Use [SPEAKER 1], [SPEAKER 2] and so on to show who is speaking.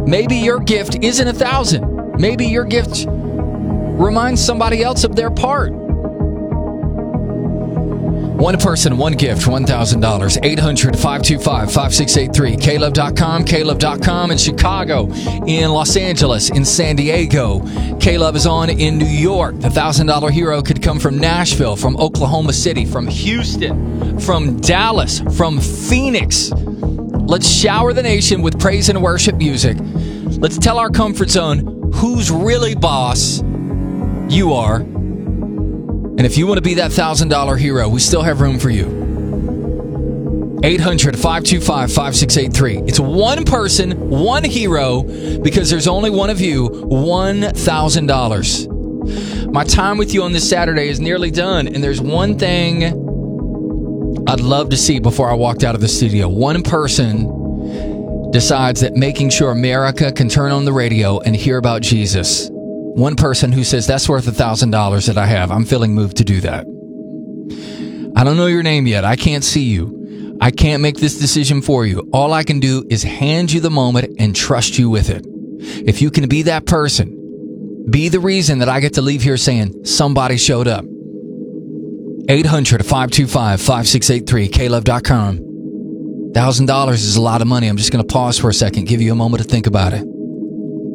[SPEAKER 1] Maybe your gift isn't 1,000. Maybe your gift reminds somebody else of their part. One person, one gift, $1,000. 800-525-5683. K-Love.com, K-Love.com in Chicago, in Los Angeles, in San Diego. K-Love is on in New York. The $1,000 hero could come from Nashville, from Oklahoma City, from Houston, from Dallas, from Phoenix. Let's shower the nation with praise and worship music. Let's tell our comfort zone who's really boss. You are. And if you want to be that $1,000 hero, we still have room for you. 800-525-5683. It's one person, one hero, because there's only one of you, $1,000. My time with you on this Saturday is nearly done, and there's one thing I'd love to see before I walked out of the studio. One person decides that making sure America can turn on the radio and hear about Jesus. One person who says, that's worth $1,000 that I have. I'm feeling moved to do that. I don't know your name yet. I can't see you. I can't make this decision for you. All I can do is hand you the moment and trust you with it. If you can be that person, be the reason that I get to leave here saying, somebody showed up. 800-525-5683, klove.com. $1,000 is a lot of money. I'm just going to pause for a second, give you a moment to think about it.